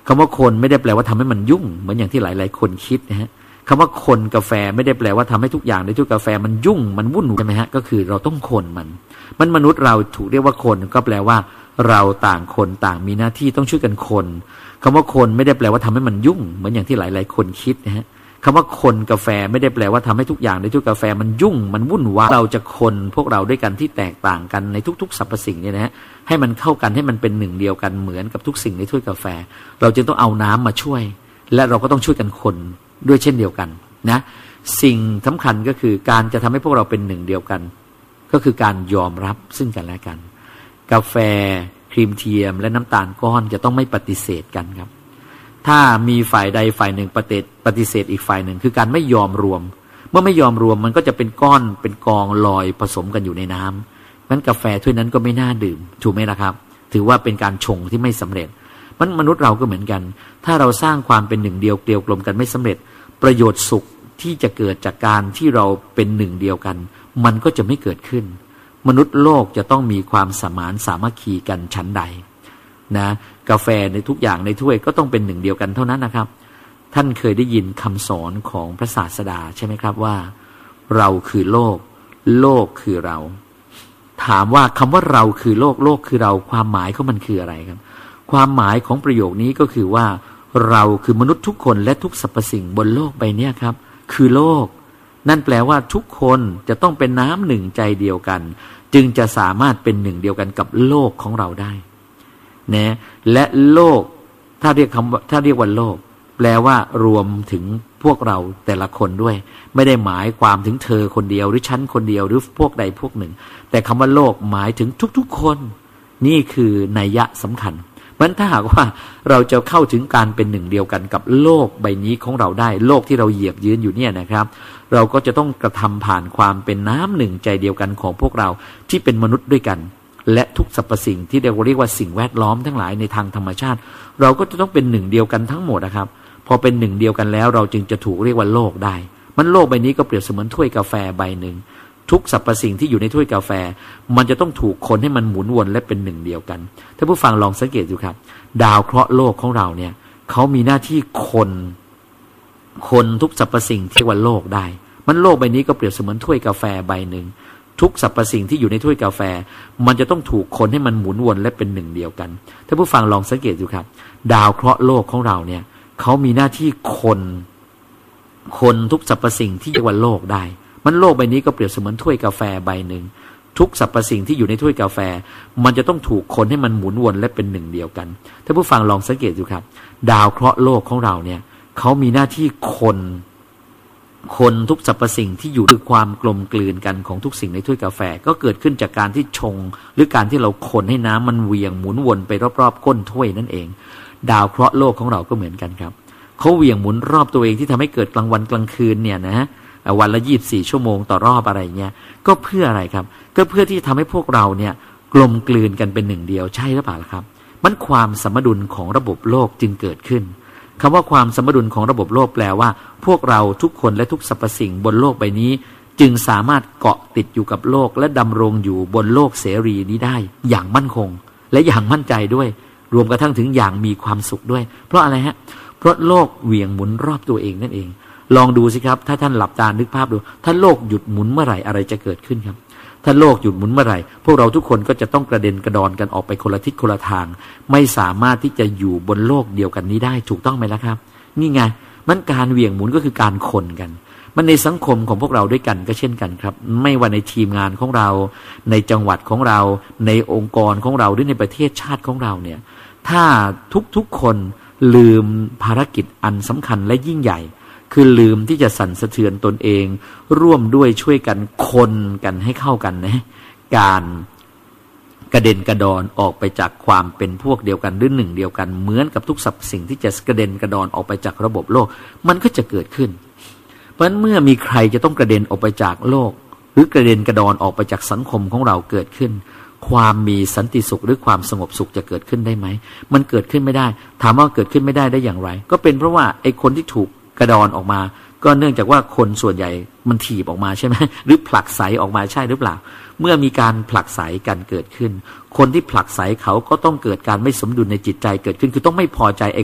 คำว่าคนไม่ได้แปลว่าทำให้มันยุ่งเหมือนอย่างที่หลายๆคนคิดนะฮะคำว่าคนกาแฟไม่ได้แปลว่าทำให้ทุกอย่างในทุกกาแฟมันยุ่งมันวุ่นใช่ไหมฮะก็คือเราต้องคนมันมนุษย์เราถูกเรียกว่าคนก็แปลว่าเราต่างคนต่างมีหน้าที่ต้องช่วยกันคนคำว่าคนไม่ได้แปลว่าทำให้มันยุ่งเหมือนอย่างที่หลายๆคนคิดนะฮะคำว่าคนกาแฟไม่ได้แปลว่าทำให้ทุกอย่างในทุกกาแฟมันยุ่งมันวุ่นวายเราจะคนพวกเราด้วยกันที่แตกต่างกันในทุกๆสรรพสิ่งเนี่ยนะฮะให้มันเข้ากันให้มันเป็นหนึ่งเดียวกันเหมือนกับทุกสิ่งในถ้วยกาแฟเราจึงต้องเอาน้ำมาช่วยและเราก็ต้องช่วยกันคนด้วยเช่นเดียวกันนะสิ่งสำคัญก็คือการจะทำให้พวกเราเป็นหนึ่งเดียวกันก็คือการยอมรับซึ่งกันและกันกาแฟครีมเทียมและน้ำตาลก้อนจะต้องไม่ปฏิเสธกันครับถ้ามีฝ่ายใดฝ่ายหนึ่งปฏิเสธอีกฝ่ายหนึ่งคือการไม่ยอมรวมเมื่อไม่ยอมรวมมันก็จะเป็นก้อนเป็นกองลอยผสมกันอยู่ในน้ำนั้นกาแฟถ้วยนั้นก็ไม่น่าดื่มถูกไหมล่ะครับถือว่าเป็นการชงที่ไม่สำเร็จมนุษย์เราก็เหมือนกันถ้าเราสร้างความเป็นหนึ่งเดียวเกลียวกลมกันไม่สำเร็จประโยชน์สุขที่จะเกิดจากการที่เราเป็นหนึ่งเดียวกันมันก็จะไม่เกิดขึ้นมนุษย์โลกจะต้องมีความสมานสามัคคีกันชั้นใดนะกาแฟในทุกอย่างในถ้วยก็ต้องเป็นหนึ่งเดียวกันเท่านั้นนะครับท่านเคยได้ยินคำสอนของพระศาสดาใช่ไหมครับว่าเราคือโลกโลกคือเราถามว่าคำว่าเราคือโลกโลกคือเราความหมายของมันคืออะไรครับความหมายของประโยคนี้ก็คือว่าเราคือมนุษย์ทุกคนและทุกสรรพสิ่งบนโลกใบนี้ครับคือโลกนั่นแปลว่าทุกคนจะต้องเป็นน้ำหนึ่งใจเดียวกันจึงจะสามารถเป็นหนึ่งเดียวกันกับโลกของเราได้นะและโลกถ้าเรียกว่าโลกแปลว่ารวมถึงพวกเราแต่ละคนด้วยไม่ได้หมายความถึงเธอคนเดียวหรือฉันคนเดียวหรือพวกใดพวกหนึ่งแต่คำว่าโลกหมายถึงทุกๆคนนี่คือนัยยะสำคัญเพราะฉะนั้นถ้าหากว่าเราจะเข้าถึงการเป็นหนึ่งเดียวกันกับโลกใบนี้ของเราได้โลกที่เราเหยียบยืนอยู่เนี่ยนะครับเราก็จะต้องกระทำผ่านความเป็นน้ำหนึ่งใจเดียวกันของพวกเราที่เป็นมนุษย์ด้วยกันและทุกสรรพสิ่งที่เรียกว่าสิ่งแวดล้อมทั้งหลายในทางธรรมชาติเราก็จะต้องเป็นหนึ่งเดียวกันทั้งหมดนะครับพอเป็นหนึ่งเดียวกันแล้วเราจึงจะถูกเรียกว่าโลกได้มันโลกใบนี้ก็เปรียบเสมือนถ้วยกาแฟใบหนึ่งทุกสรรพสิ่งที่อยู่ในถ้วยกาแฟมันจะต้องถูกคนให้มันหมุนวนและเป็นหนึ่งเดียวกันถ้าผู้ฟังลองสังเกตดูครับดาวเคราะห์โลกของเราเนี่ยเขามีหน้าที่คนทุกสรรพสิ่งที่เรียกว่าโลกได้มันโลกใบนี้ก็เปรียบเสมือนถ้วยกาแฟใบหนึ่งทุกสรรพสิ่งที่อยู่ในถ้วยกาแฟมันจะต้องถูกคนให้มันหมุนวนและเป็นหนึ่งเดียวกันถ้าผู้ฟังลองสังเกตดูครับดาวเคราะห์โลกของเราเนี่ยเขามีหน้าที่คนทุกสรรพสิ่งที่เรียกว่าโลกได้มันโลกใบนี้ก็เปรียบเสมือนถ้วยกาแฟใบหนึ่งทุกสรรพสิ่งที่อยู่ในถ้วยกาแฟมันจะต้องถูกคนให้มันหมุนวนและเป็นหนึ่งเดียวกันถ้าผู้ฟังลองสังเกตดูครับดาวเคราะห์โลกของเราเนี่ยเขามีหน้าที่คนทุกสรรพสิ่งที่อยู่คือความกลมกลืนกันของทุกสิ่งในถ้วยกาแฟก็เกิดขึ้นจากการที่ชงหรือการที่เราคนให้น้ำมันเหวี่ยงหมุนวนไปรอบๆก้นถ้วยนั่นเองดาวเคราะห์โลกของเราก็เหมือนกันครับเขาเหวี่ยงหมุนรอบตัวเองที่ทำให้เกิดกลางวันกลางคืนเนี่ยนะวันละ24 ชั่วโมงต่อรอบอะไรเงี้ยก็เพื่ออะไรครับก็เพื่อที่จะทำให้พวกเราเนี่ยกลมกลืนกันเป็นหนึ่งเดียวใช่หรือเปล่าล่ะครับมันความสมดุลของระบบโลกจึงเกิดขึ้นคำว่าความสมดุลของระบบโลกแปลว่าพวกเราทุกคนและทุกสรรพสิ่งบนโลกใบนี้จึงสามารถเกาะติดอยู่กับโลกและดำรงอยู่บนโลกเสรีนี้ได้อย่างมั่นคงและอย่างมั่นใจด้วยรวมกระทั่งถึงอย่างมีความสุขด้วยเพราะอะไรฮะเพราะโลกเหวี่ยงหมุนรอบตัวเองนั่นเองลองดูสิครับถ้าท่านหลับตานึกภาพดูถ้าโลกหยุดหมุนเมื่อไหร่อะไรจะเกิดขึ้นครับถ้าโลกหยุดหมุนเมื่อไหร่พวกเราทุกคนก็จะต้องกระเด็นกระดอนกันออกไปคนละทิศคนละทางไม่สามารถที่จะอยู่บนโลกเดียวกันนี้ได้ถูกต้องไหมล่ะครับนี่ไงมันการเหวี่ยงหมุนก็คือการคนกันมันในสังคมของพวกเราด้วยกันก็เช่นกันครับไม่ว่าในทีมงานของเราในจังหวัดของเราในองค์กรของเราหรือในประเทศชาติของเราเนี่ยถ้าทุกๆคนลืมภารกิจอันสำคัญและยิ่งใหญ่คือลืมที่จะสั่นสะเทือนตนเองร่วมด้วยช่วยกันคนกันให้เข้ากันนะการกระเด็นกระดอนออกไปจากความเป็นพวกเดียวกันหรือหนึ่งเดียวกันเหมือนกับทุกสรรพสิ่งที่จะกระเด็นกระดอนออกไปจากระบบโลกมันก็จะเกิดขึ้นเพราะฉะนั้นเมื่อมีใครจะต้องกระเด็นออกไปจากโลกหรือกระเด็นกระดอนออกไปจากสังคมของเราเกิดขึ้นความมีสันติสุขหรือความสงบสุขจะเกิดขึ้นได้ไหมมันเกิดขึ้นไม่ได้ถามว่าเกิดขึ้นไม่ได้อย่างไรก็เป็นเพราะว่าไอ้คนที่ถูกกระดอนออกมาก็เนื่องจากว่าคนส่วนใหญ่มันถีบออกมาใช่ไหมหรือผลักไสออกมาใช่หรือเปล่าเมื่อมีการผลักไสกันเกิดขึ้นคนที่ผลักไสเขาก็ต้องเกิดการไม่สมดุลในจิตใจเกิดขึ้นคือต้องไม่พอใจ